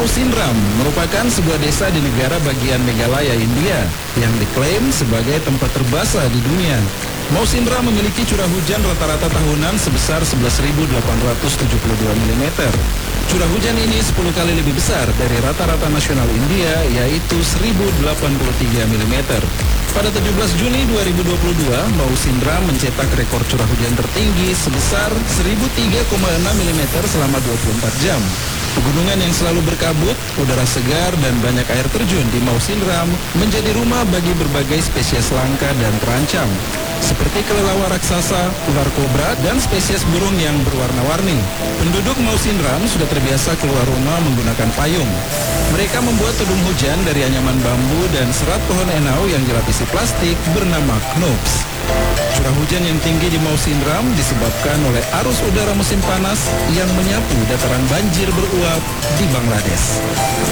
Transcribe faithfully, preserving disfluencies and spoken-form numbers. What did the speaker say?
Mausinram merupakan sebuah desa di negara bagian Meghalaya, India, yang diklaim sebagai tempat terbasah di dunia. Mausinram memiliki curah hujan rata-rata tahunan sebesar sebelas ribu delapan ratus tujuh puluh dua milimeter. Curah hujan ini sepuluh kali lebih besar dari rata-rata nasional India, yaitu seribu delapan puluh tiga milimeter. Pada tujuh belas Juni dua ribu dua puluh dua, Mausinram mencetak rekor curah hujan tertinggi sebesar seribu tiga koma enam milimeter selama dua puluh empat jam. Pegunungan yang selalu berkabut, udara segar, dan banyak air terjun di Mausinram menjadi rumah bagi berbagai spesies langka dan terancam, seperti kelelawar raksasa, ular kobra, dan spesies burung yang berwarna-warni. Penduduk Mausinram sudah terbiasa keluar rumah menggunakan payung. Mereka membuat tudung hujan dari anyaman bambu dan serat pohon enau yang dilapisi plastik bernama knoops. Curah hujan yang tinggi di Mausinram disebabkan oleh arus udara musim panas yang menyapu dataran banjir beruap di Bangladesh.